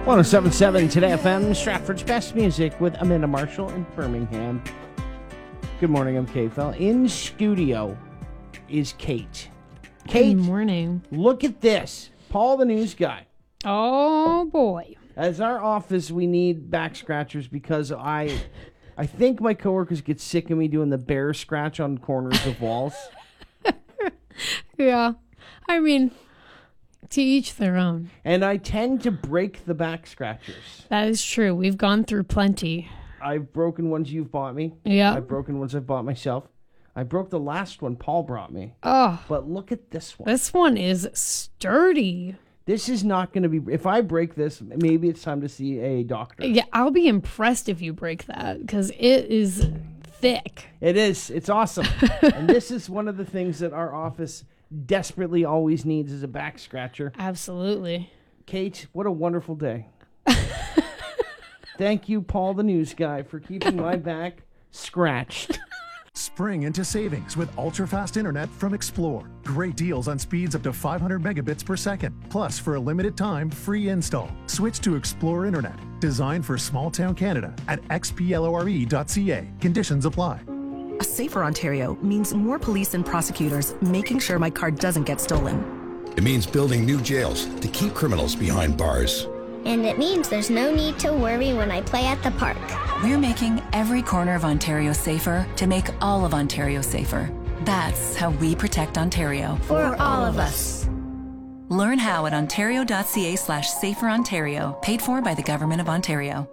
1077 Today FM, Stratford's best music with Amanda Marshall in Birmingham. Good morning, I'm Kate Fell. In studio is Kate. Kate, good morning. Look at this. Paul, the news guy. Oh, boy. As our office, we need back scratchers because I think my coworkers get sick of me doing the bear scratch on corners of walls. Yeah. I mean, to each their own. And I tend to break the back scratchers. That is true. We've gone through plenty. I've broken ones you've bought me. Yeah. I've broken ones I've bought myself. I broke the last one Paul brought me. Oh. But look at this one. This one is sturdy. This is not going to be... If I break this, maybe it's time to see a doctor. Yeah, I'll be impressed if you break that because it is thick. It is. It's awesome. And this is one of the things that our office desperately always needs is a back scratcher. Absolutely. Kate, what a wonderful day. Thank you, Paul, the news guy, for keeping my back scratched. Spring into savings with ultra-fast internet from Explore. Great deals on speeds up to 500 megabits per second. Plus, for a limited time, free install. Switch to Explore Internet, designed for small-town Canada at xplore.ca. Conditions apply. A safer Ontario means more police and prosecutors making sure my car doesn't get stolen. It means building new jails to keep criminals behind bars. And it means there's no need to worry when I play at the park. We're making every corner of Ontario safer to make all of Ontario safer. That's how we protect Ontario. For all of us. Learn how at ontario.ca/saferontario, paid for by the Government of Ontario.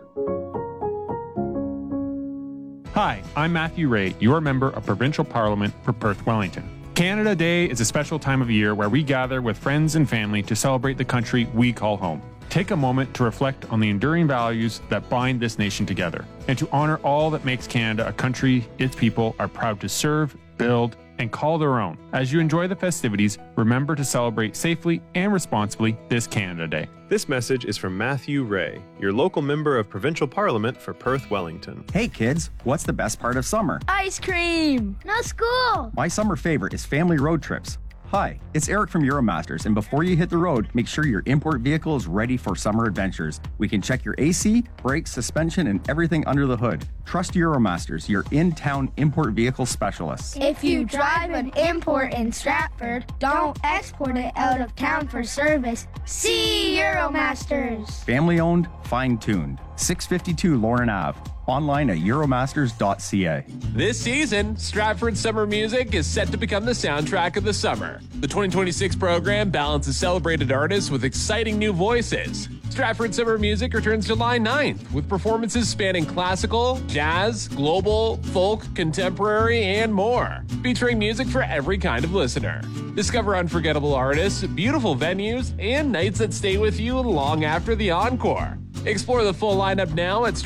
Hi, I'm Matthew Ray, your member of Provincial Parliament for Perth Wellington. Canada Day is a special time of year where we gather with friends and family to celebrate the country we call home. Take a moment to reflect on the enduring values that bind this nation together, and to honor all that makes Canada a country its people are proud to serve, build, and call their own. As you enjoy the festivities, remember to celebrate safely and responsibly this Canada Day. This message is from Matthew Ray, your local member of Provincial Parliament for Perth Wellington. Hey kids, what's the best part of summer? Ice cream! No school! My summer favorite is family road trips. Hi, it's Eric from Euromasters, and before you hit the road, make sure your import vehicle is ready for summer adventures. We can check your AC, brakes, suspension, and everything under the hood. Trust Euromasters, your in-town import vehicle specialists. If you drive an import in Stratford, don't export it out of town for service. See Euromasters. Family owned, fine-tuned. 652 Lauren Ave. Online at euromasters.ca. This season, Stratford Summer Music is set to become the soundtrack of the summer. The 2026 program balances celebrated artists with exciting new voices. Stratford Summer Music returns July 9th with performances spanning classical, jazz, global, folk, contemporary, and more, featuring music for every kind of listener. Discover unforgettable artists, beautiful venues, and nights that stay with you long after the encore. Explore the full lineup now at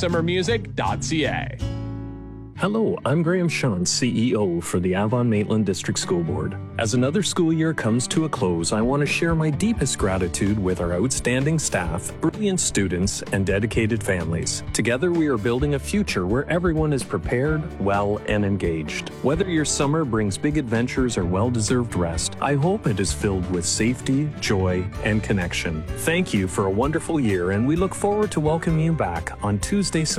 stratfordsummermusic.ca. Hello, I'm Graham Sean, CEO for the Avon Maitland District School Board. As another school year comes to a close, I want to share my deepest gratitude with our outstanding staff, brilliant students, and dedicated families. Together, we are building a future where everyone is prepared, well, and engaged. Whether your summer brings big adventures or well-deserved rest, I hope it is filled with safety, joy, and connection. Thank you for a wonderful year, and we look forward to welcoming you back on Tuesday,